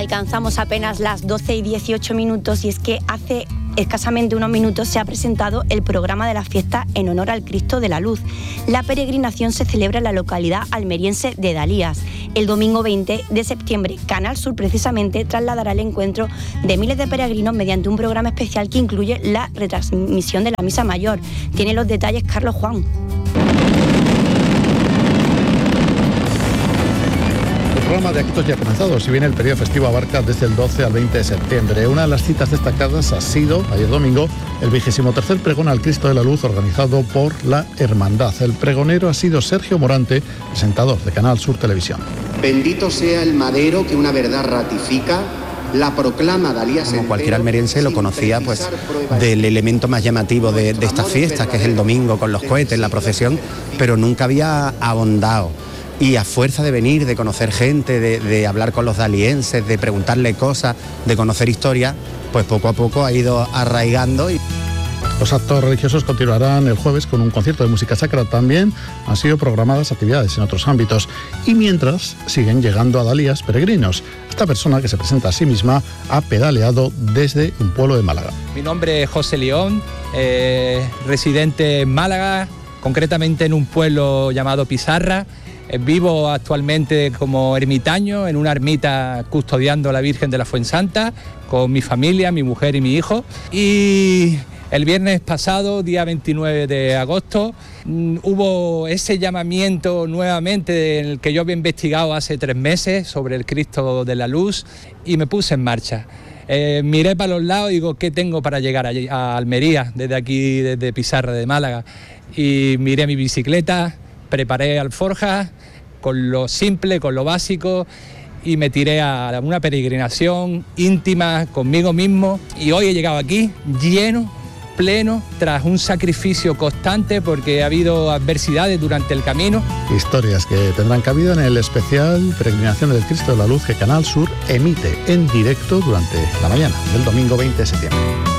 Alcanzamos apenas las 12:18 y es que hace escasamente unos minutos se ha presentado el programa de la fiesta en honor al Cristo de la Luz. La peregrinación se celebra en la localidad almeriense de Dalías. El domingo 20 de septiembre, Canal Sur precisamente trasladará el encuentro de miles de peregrinos mediante un programa especial que incluye la retransmisión de la Misa Mayor. Tiene los detalles Carlos Juan. El programa de actos ya ha comenzado, si bien el periodo festivo abarca desde el 12 al 20 de septiembre. Una de las citas destacadas ha sido, ayer domingo, el 23º pregón al Cristo de la Luz organizado por la Hermandad. El pregonero ha sido Sergio Morante, presentador de Canal Sur Televisión. Bendito sea el madero que una verdad ratifica, la proclama Dalías. Como cualquier almeriense lo conocía pues del elemento más llamativo de estas fiestas, que es el domingo con los cohetes, la procesión, pero nunca había ahondado. Y a fuerza de venir, de conocer gente, de hablar con los dalienses, de preguntarle cosas, de conocer historia, pues poco a poco ha ido arraigando. Los actos religiosos continuarán el jueves con un concierto de música sacra. También han sido programadas actividades en otros ámbitos. Y mientras siguen llegando a Dalías peregrinos. Esta persona, que se presenta a sí misma, ha pedaleado desde un pueblo de Málaga. Mi nombre es José León, residente en Málaga, concretamente en un pueblo llamado Pizarra. Vivo actualmente como ermitaño en una ermita custodiando a la Virgen de la Fuensanta con mi familia, mi mujer y mi hijo. Y el viernes pasado, día 29 de agosto, hubo ese llamamiento nuevamente en el que yo había investigado hace 3 meses sobre el Cristo de la Luz y me puse en marcha. Miré para los lados y digo, ¿qué tengo para llegar allí, a Almería, desde aquí, desde Pizarra de Málaga? Y miré mi bicicleta, preparé alforjas con lo simple, con lo básico y me tiré a una peregrinación íntima conmigo mismo y hoy he llegado aquí lleno, pleno, tras un sacrificio constante porque ha habido adversidades durante el camino. Historias que tendrán cabida en el especial Peregrinaciones del Cristo de la Luz que Canal Sur emite en directo durante la mañana del domingo 20 de septiembre.